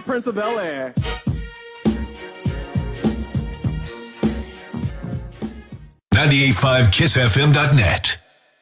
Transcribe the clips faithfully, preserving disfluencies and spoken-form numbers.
Prince of Bel-Air. ninety-eight point five kiss f m dot net.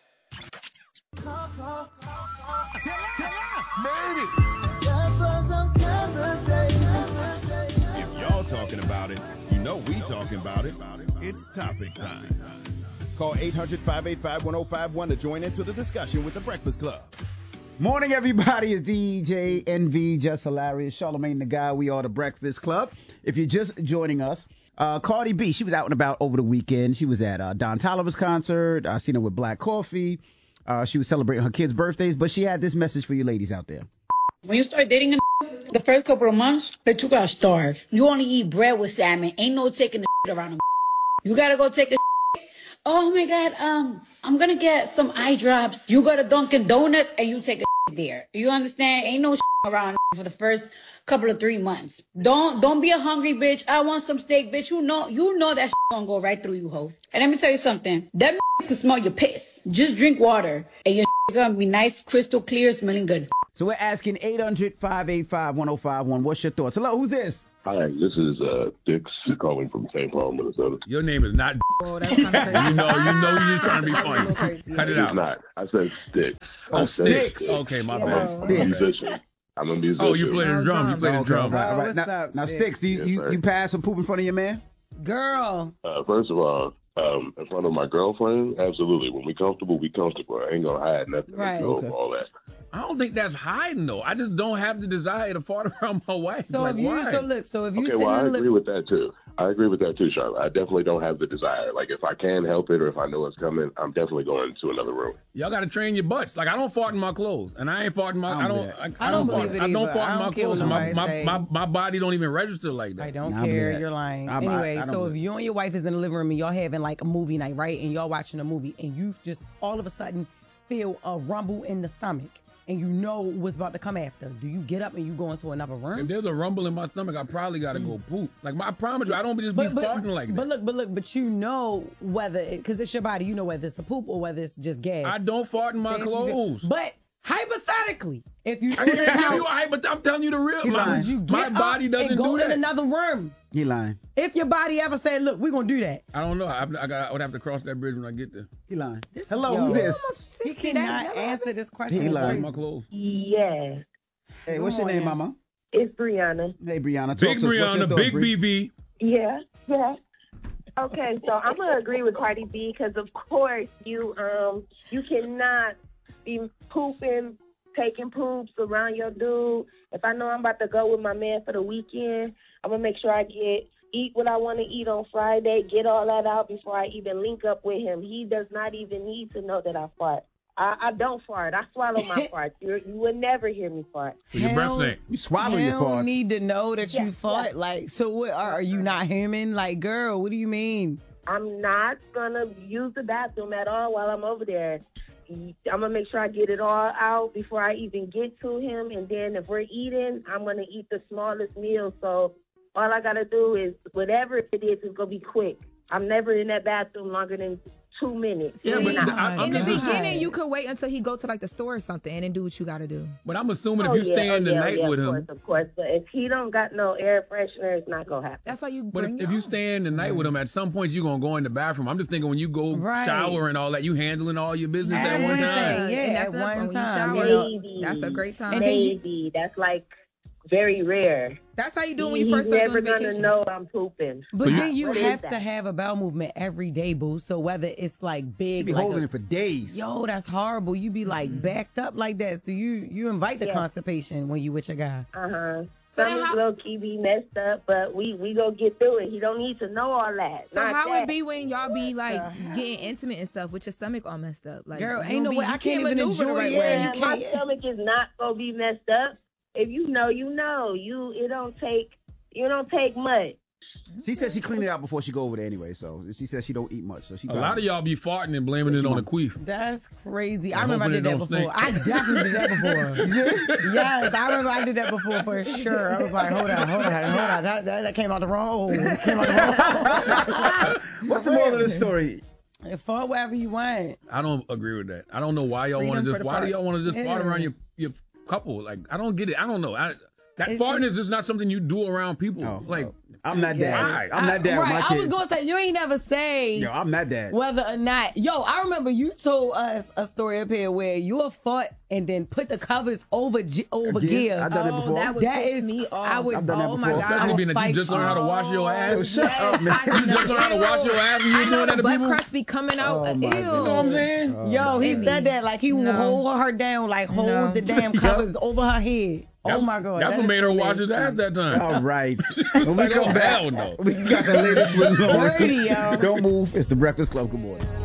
If y'all talking about it, you know we talking about it. It's topic time. Call eight hundred, five eight five, one oh five one to join into the discussion with The Breakfast Club. Morning, everybody. It's D J N V, Just Hilarious, Charlamagne the Guy. We are The Breakfast Club. If you're just joining us, uh, Cardi B, she was out and about over the weekend. She was at uh, Don Toliver's concert. I seen her with Black Coffee. Uh, she was celebrating her kids' birthdays, but she had this message for you ladies out there. When you start dating a the first couple of months, bitch, you gotta starve. You only eat bread with salmon. Ain't no taking the around a You gotta go take a Oh my God, um, I'm gonna get some eye drops. You go to Dunkin' Donuts and you take a there. You understand? Ain't no around for the first couple of three months. Don't don't be a hungry bitch. I want some steak, bitch. You know you know that gonna go right through you, ho. And let me tell you something. That can smell your piss. Just drink water and your gonna be nice, crystal clear, smelling good. So we're asking eight hundred, five eight five, one oh five one. What's your thoughts? Hello, who's this? Hi, this is uh, Dix calling from Saint Paul, Minnesota. Your name is not. Oh, that's kind of crazy. You know, you know, you're just trying to be funny. Cut it It's out. not. I said Sticks. Oh, I said Sticks. Okay, my Yeah. bad. I'm a musician. I'm a musician. Oh, you play the drum. You play the Okay, drum. right, Oh, right. what's Now, up, now Sticks? Sticks, do you, Yes, you, sir. you pass some poop in front of your man? Girl. Uh, first of all, um, in front of my girlfriend, absolutely. When we comfortable, we comfortable. I ain't gonna hide nothing. Right. No, Okay. all that. I don't think that's hiding though. I just don't have the desire to fart around my wife. So like, if you why? so look, so if you Okay, sit well, I in the agree living with that too. I agree with that too, Charlotte. I definitely don't have the desire. Like, if I can help it or if I know it's coming, I'm definitely going to another room. Y'all got to train your butts. Like I don't fart in my clothes, and I ain't farting my. I I don't don't. do that. I, I I don't don't fart. believe it I don't either. fart I in my don't care what clothes. My, nobody my, say. my my body don't even register like that. I don't Nah, I believe care. that. You're lying. I'm- I- anyway, I don't so believe if you and your wife is in the living room and y'all having like a movie night, right? And y'all watching a movie and you just all of a sudden feel a rumble in the stomach and you know what's about to come after. Do you get up and you go into another If room? there's a rumble in my stomach, I probably got to go poop. Like my, I promise you, I don't just be farting like that. but look, but look, but you know whether because it's your body, you know whether it's a poop or whether it's just gas. I don't fart in my Say if you clothes. get- But hypothetically, if you I can't give you a hype, but I'm telling you the real. He My, lying. you get my up body doesn't and go do in that. another room. He lying. If your body ever said, "Look, we're gonna do that," I don't know. I, I, got, I would have to cross that bridge when I get there. He lying. Hello, Yo. who's this? he cannot answer this question. He It's lying. In crazy. my clothes. Yes, Hey, what's your name, morning. mama? it's Brianna. Hey, Brianna. Talk Big to us. What's your Brianna, thoughts, Big Bree? B B. Yeah, yeah. Okay, so I'm gonna agree with Cardi B because of course you um you cannot be pooping, taking poops around your dude. If I know I'm about to go with my man for the weekend, I'm gonna make sure I get eat what I want to eat on Friday, get all that out before I even link up with him. He does not even need to know that I fart. I, I don't fart. I swallow my farts. You're, you would never hear me fart. So your breath Hell- stink. You swallow You your don't farts. need to know that you Yeah, fought. yeah. Like, so what? Are, are you not human? Like, girl, what do you mean? I'm not gonna use the bathroom at all while I'm over there. I'm gonna make sure I get it all out before I even get to him. And then if we're eating, I'm gonna eat the smallest meal. So all I gotta do is whatever it is, it's gonna be quick. I'm never in that bathroom longer than two minutes. Yeah, but Not. I, I'm In the just- beginning, you could wait until he go to like the store or something and then do what you got to do. But I'm assuming if Oh, you yeah, stay oh, in the yeah, night yeah, with of him, course, of course. But if he don't got no air freshener, it's not gonna happen. That's why you but if, bring if you stay in the night with him, at some point you're gonna go in the bathroom. I'm just thinking when you go Right. shower and all that, you handling all your business at one Everything. time. Yeah, and that's at the- one when you time, shower, you know. Maybe. that's a great time. And then you- Maybe. That's like very rare. That's how you do it when you He's first start never doing gonna vacation. know I'm pooping. But So you- then you What is have that? to have a bowel movement every day, boo. So whether it's like You big, be like holding a- it for days. yo, that's horrible. You be like backed up like that. So you you invite the Yeah. constipation when you with your guy. Uh huh. So Some then how- low key be messed up, but we we go get through it. He don't need to know all that. So Not how that. it be when y'all be like getting intimate and stuff with your stomach all messed up? Like, Girl, you ain't no don't be- way- you I can't even maneuver the enjoy right it. way. Yeah, you my can't- stomach is not gonna be messed up. If you know, you know. You it don't take you don't take much. She said she cleaned it out before she go over there anyway, so she said she don't eat much. So she A lot of y'all be farting and blaming it on the queef. That's crazy. I And remember I hoping did it that don't before. stink. I definitely did that before. Yes, I remember I did that before for sure. I was like, hold on, hold on, hold on. That, that, that came out the wrong. Oh, it came out the wrong. What's the moral of the story? Fart wherever you want. I don't agree with that. I don't know why y'all Freedom want to for just the why do y'all farts. want to just fart Yeah. around your your couple? Like I don't get it. I don't know. I That It's farting just- is just not something you do around people. Oh, like, oh. I'm not dad. Why? I'm not dad with right, my I was kids. gonna say you ain't never say Yo, I'm not dad. whether or not. Yo, I remember you told us a story up here where you a fought and then put the covers over G- over Again, gear. I've done it Oh, before. that would That piss is me off. I would. I've done that oh my before. god, I especially would being that you fight just learned how to wash your ass. Yo, shut up, man. You just learned how to wash your ass and you I doing know that the to butt people. crust be coming out. Oh, my Ew. goodness. You know what I'm saying? Yo, he Maybe. said that like he would No. hold her down, like hold No. the damn covers over her head. Oh That's- my god, That's that what is made her so wash his nasty. ass that time. All right. When we Like, come oh, back, hell no. we got the latest with Lauren. Dirty, yo. Don't move. It's the Breakfast Club. Good morning.